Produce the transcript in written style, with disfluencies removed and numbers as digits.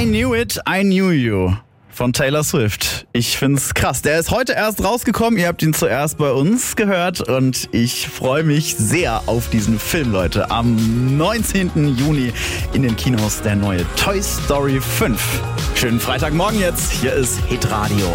I Knew It, I Knew You von Taylor Swift. Ich find's krass. Der ist heute erst rausgekommen. Ihr habt ihn zuerst bei uns gehört und ich freue mich sehr auf diesen Film, Leute. Am 19. Juni in den Kinos der neue Toy Story 5. Schönen Freitagmorgen jetzt. Hier ist Hitradio.